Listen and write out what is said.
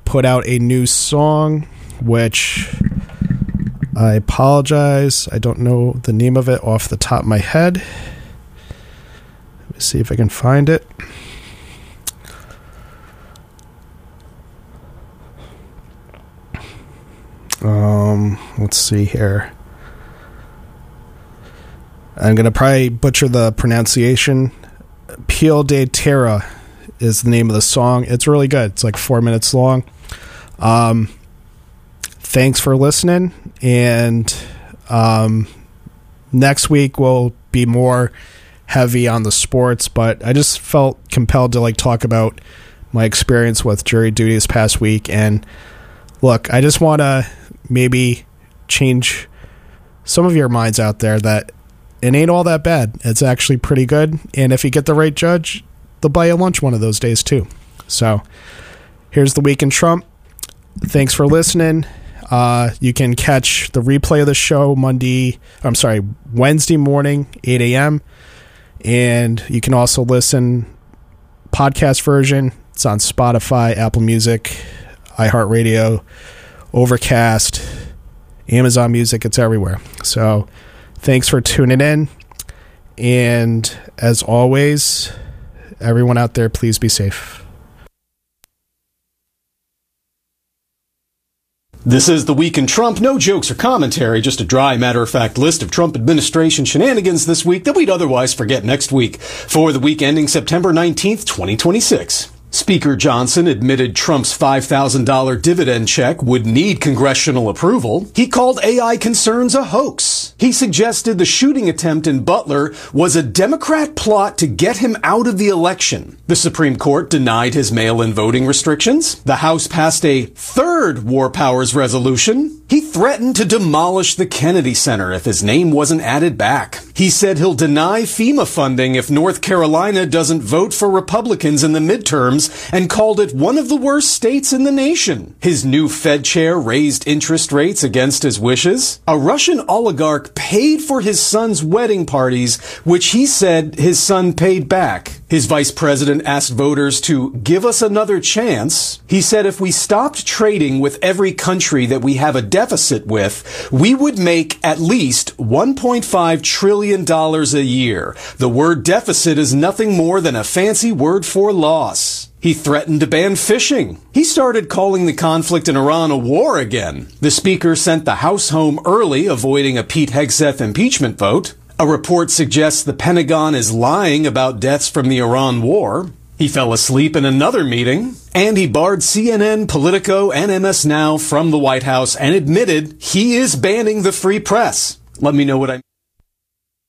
put out a new song, which I apologize, I don't know the name of it off the top of my head. Let me see if I can find it. Let's see here. I'm going to probably butcher the pronunciation. Piel de Terra is the name of the song. It's really good. It's like 4 minutes long. Thanks for listening. And next week will be more heavy on the sports, but I just felt compelled to talk about my experience with jury duty this past week. And look, I just want to maybe change some of your minds out there that it ain't all that bad. It's actually pretty good. And if you get the right judge, they'll buy you lunch one of those days too. So here's the Week in Trump. Thanks for listening. You can catch the replay of the show Wednesday morning, 8 a.m. And you can also listen podcast version. It's on Spotify, Apple Music, iHeartRadio, Overcast, Amazon Music. It's everywhere. So thanks for tuning in. And as always, everyone out there, please be safe. This is the Week in Trump. No jokes or commentary, just a dry, matter-of-fact list of Trump administration shenanigans this week that we'd otherwise forget next week. For the week ending September 19th, 2026. Speaker Johnson admitted Trump's $5,000 dividend check would need congressional approval. He called AI concerns a hoax. He suggested the shooting attempt in Butler was a Democrat plot to get him out of the election. The Supreme Court denied his mail-in voting restrictions. The House passed a third War Powers resolution. He threatened to demolish the Kennedy Center if his name wasn't added back. He said he'll deny FEMA funding if North Carolina doesn't vote for Republicans in the midterms, and called it one of the worst states in the nation. His new Fed chair raised interest rates against his wishes. A Russian oligarch paid for his son's wedding parties, which he said his son paid back. His vice president asked voters to give us another chance. He said if we stopped trading with every country that we have a deficit with, we would make at least $1.5 trillion a year. The word deficit is nothing more than a fancy word for loss. He threatened to ban fishing. He started calling the conflict in Iran a war again. The speaker sent the House home early, avoiding a Pete Hegseth impeachment vote. A report suggests the Pentagon is lying about deaths from the Iran war. He fell asleep in another meeting. And he barred CNN, Politico, and MS Now from the White House and admitted he is banning the free press. Let me know what I